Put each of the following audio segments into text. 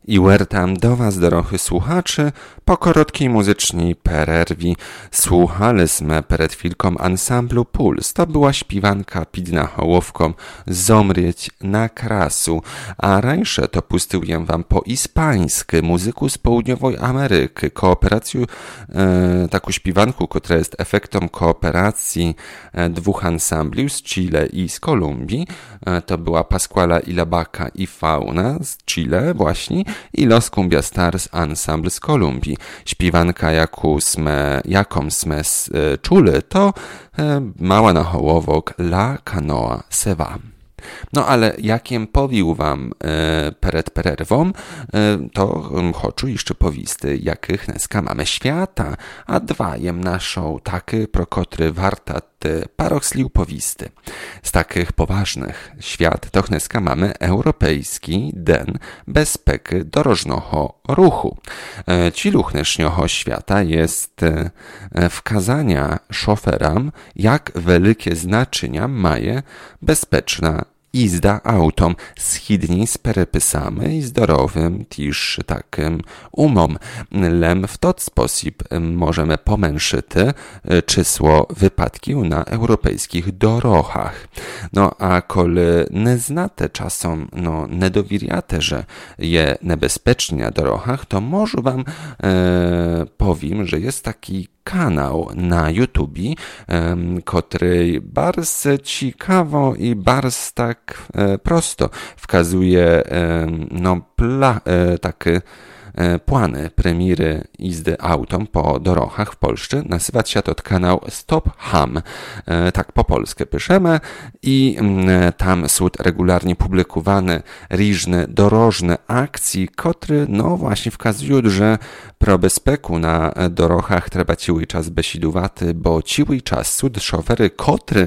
I wertam do Was, drodzy słuchacze, po krótkiej muzycznej przerwie słuchaliśmy przed chwilką ansamblu Puls. To była śpiewanka Pidna Hołowką Zomrieć na krasu, a rańsze to pustyłem Wam po hiszpańsku muzyku z południowej Ameryki, kooperację, taką śpiewanku, która jest efektem kooperacji dwóch ansambli z Chile i z Kolumbii. To była Pascuala y la Vaca i Fauna z Chile właśnie i Los Cumbia Stars Ensemble z Kolumbii. Śpiewanka, jaką sme czuli, to mała na hołowok La Canoa se va. No ale jakiem powił Wam przed przerwą, to chcę jeszcze powisty, jakich dneska mamy świata, a dwajem naszą takie, pro kotry warta parok slił powisty. Z takich poważnych świat to dneska mamy Europejski Den Bezpeki Dorożnego Ruchu. Ci luchnesznego świata jest wkazania szoferam, jak wielkie znaczenia maje bezpieczna jizda autom schidni z perypysami i zdrowym też takim umom. Lem w ten sposób możemy pomęszyć czysło wypadki na europejskich drogach. No a kole nie znate czasem, nie dowiriate, że je niebezpiecznie na drogach, to może Wam powiem, że jest taki kanał na YouTube, który bardzo ciekawo i bardzo tak prosto wskazuje takie plany premiery jizdy autom po drogach w Polsce. Nazywa się to kanał Stop Ham. Tak po polsku piszemy i tam są regularnie publikowane różne dorożne akcje, które właśnie wskazują, że pro bezpeku na drogach trzeba ciły czas besidowaty, bo ciły czas są szofery, które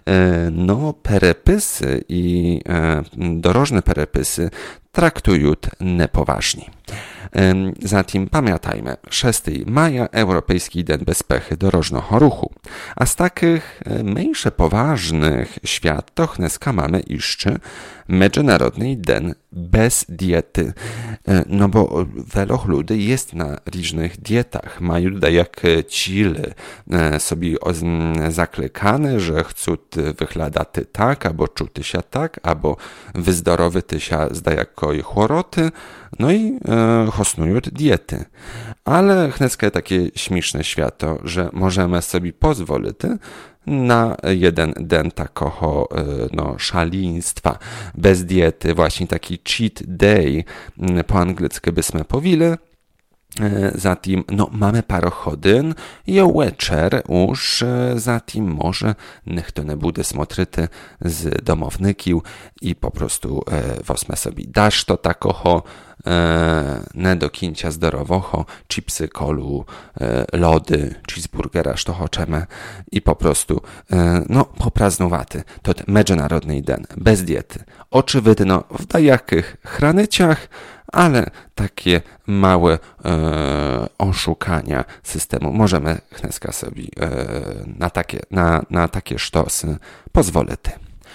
perepisy i dorożne perepisy traktują niepoważnie. Zatem pamiętajmy, 6 maja Europejski Den Bezpeki Dorożnego Ruchu. A z takich mniejsze poważnych świat to dneska mamy jeszcze Międzynarodny Den bez diety. No bo wielu ludzi jest na różnych dietach. Mają jak Chile sobie zaklekane, że chcą wyglądać tak, albo czuć się tak, albo wyzdrowić się z jakiej choroby. No i hosnują diety. Ale dneska takie śmieszne świato, że możemy sobie pozwolić na jeden den takiego szaleństwa bez diety, właśnie taki cheat day, po angielsku byśmy powiedzieli. Zatem mamy parę godzin i wieczór już, zatem może niech to nie będzie smotryty z domowników i po prostu wosme sobie dasz to takiego nie do kincia zdrowego, chipsy, kolu, lody, cheeseburgera, co chcemy i po prostu popraznowaty. To Międzynarodny Den bez diety. Oczywiście w dajakich hranyciach, ale takie małe oszukania systemu możemy dneska sobie na takie sztosy pozwolić.